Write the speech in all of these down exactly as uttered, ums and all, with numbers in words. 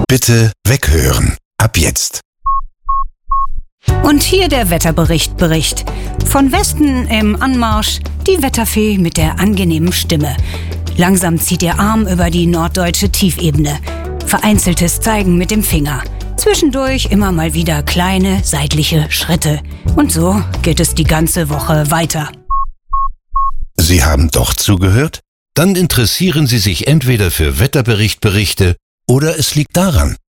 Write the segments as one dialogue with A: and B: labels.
A: Bitte weghören. Ab jetzt.
B: Und hier der Wetterbericht Bericht. Von Westen im Anmarsch die Wetterfee mit der angenehmen Stimme. Langsam zieht ihr Arm über die norddeutsche Tiefebene. Vereinzeltes Zeigen mit dem Finger. Zwischendurch immer mal wieder kleine seitliche Schritte. Und so geht es die ganze Woche weiter.
A: Sie haben doch zugehört? Dann interessieren Sie sich entweder für Wetterbericht-Berichte oder es liegt daran.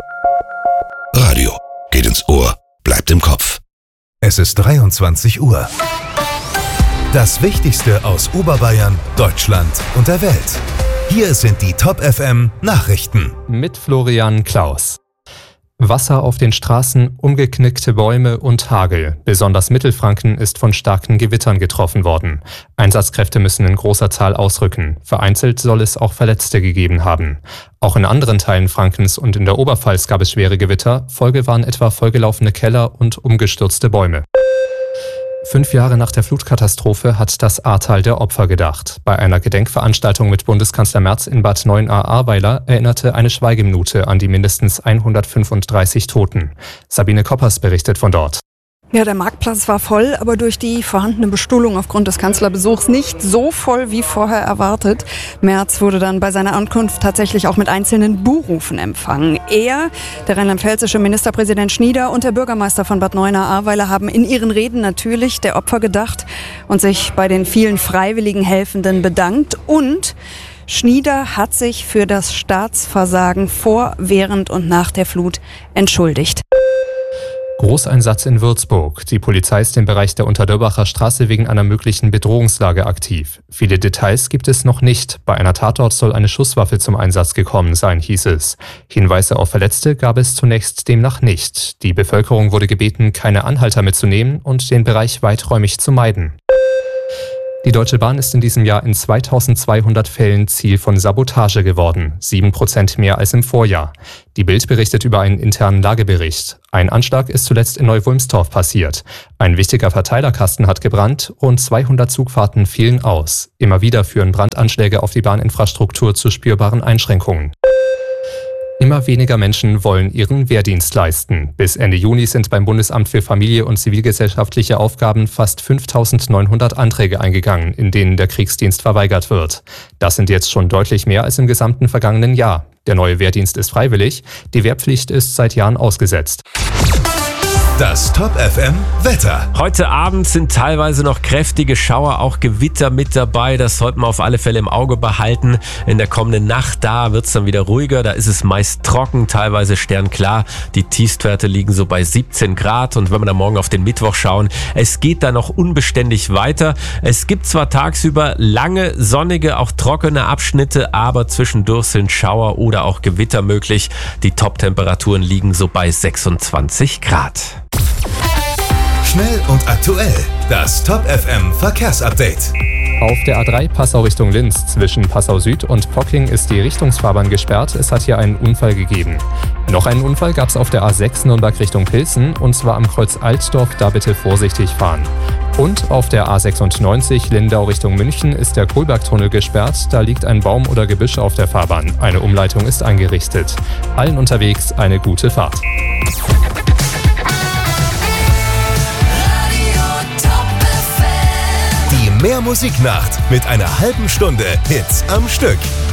A: Radio geht ins Ohr, bleibt im Kopf.
C: Es ist dreiundzwanzig Uhr. Das Wichtigste aus Oberbayern, Deutschland und der Welt. Hier sind die Top F M Nachrichten.
D: Mit Florian Klaus. Wasser auf den Straßen, umgeknickte Bäume und Hagel. Besonders Mittelfranken ist von starken Gewittern getroffen worden. Einsatzkräfte müssen in großer Zahl ausrücken. Vereinzelt soll es auch Verletzte gegeben haben. Auch in anderen Teilen Frankens und in der Oberpfalz gab es schwere Gewitter. Folge waren etwa vollgelaufene Keller und umgestürzte Bäume. Fünf Jahre nach der Flutkatastrophe hat das Ahrtal der Opfer gedacht. Bei einer Gedenkveranstaltung mit Bundeskanzler Merz in Bad Neuenahr-Ahrweiler erinnerte eine Schweigeminute an die mindestens hundertfünfunddreißig Toten. Sabine Koppers berichtet von dort.
E: Ja, der Marktplatz war voll, aber durch die vorhandene Bestuhlung aufgrund des Kanzlerbesuchs nicht so voll wie vorher erwartet. Merz wurde dann bei seiner Ankunft tatsächlich auch mit einzelnen Buhrufen empfangen. Er, der rheinland-pfälzische Ministerpräsident Schnieder und der Bürgermeister von Bad Neuenahr-Ahrweiler haben in ihren Reden natürlich der Opfer gedacht und sich bei den vielen freiwilligen Helfenden bedankt. Und Schnieder hat sich für das Staatsversagen vor, während und nach der Flut entschuldigt.
D: Großeinsatz in Würzburg. Die Polizei ist im Bereich der Unterdörbacher Straße wegen einer möglichen Bedrohungslage aktiv. Viele Details gibt es noch nicht. Bei einer Tatort soll eine Schusswaffe zum Einsatz gekommen sein, hieß es. Hinweise auf Verletzte gab es zunächst demnach nicht. Die Bevölkerung wurde gebeten, keine Anhalter mitzunehmen und den Bereich weiträumig zu meiden. Die Deutsche Bahn ist in diesem Jahr in zweitausendzweihundert Fällen Ziel von Sabotage geworden, sieben Prozent mehr als im Vorjahr. Die Bild berichtet über einen internen Lagebericht. Ein Anschlag ist zuletzt in Neu-Wulmstorf passiert. Ein wichtiger Verteilerkasten hat gebrannt, rund zweihundert Zugfahrten fielen aus. Immer wieder führen Brandanschläge auf die Bahninfrastruktur zu spürbaren Einschränkungen. Immer weniger Menschen wollen ihren Wehrdienst leisten. Bis Ende Juni sind beim Bundesamt für Familie und zivilgesellschaftliche Aufgaben fast fünftausendneunhundert Anträge eingegangen, in denen der Kriegsdienst verweigert wird. Das sind jetzt schon deutlich mehr als im gesamten vergangenen Jahr. Der neue Wehrdienst ist freiwillig, die Wehrpflicht ist seit Jahren ausgesetzt.
C: Das Top F M Wetter.
F: Heute Abend sind teilweise noch kräftige Schauer, auch Gewitter mit dabei. Das sollten wir auf alle Fälle im Auge behalten. In der kommenden Nacht, da wird es dann wieder ruhiger. Da ist es meist trocken, teilweise sternklar. Die Tiefstwerte liegen so bei siebzehn Grad. Und wenn wir dann morgen auf den Mittwoch schauen, es geht da noch unbeständig weiter. Es gibt zwar tagsüber lange, sonnige, auch trockene Abschnitte, aber zwischendurch sind Schauer oder auch Gewitter möglich. Die Top-Temperaturen liegen so bei sechsundzwanzig Grad.
C: Schnell und aktuell. Das Top F M Verkehrsupdate.
D: Auf der A drei Passau Richtung Linz zwischen Passau Süd und Pocking ist die Richtungsfahrbahn gesperrt. Es hat hier einen Unfall gegeben. Noch einen Unfall gab es auf der A sechs Nürnberg Richtung Pilsen und zwar am Kreuz Altdorf. Da bitte vorsichtig fahren. Und auf der A sechsundneunzig Lindau Richtung München ist der Kohlbergtunnel gesperrt. Da liegt ein Baum oder Gebüsch auf der Fahrbahn. Eine Umleitung ist eingerichtet. Allen unterwegs eine gute Fahrt.
C: Die Mehr Musiknacht mit einer halben Stunde Hits am Stück.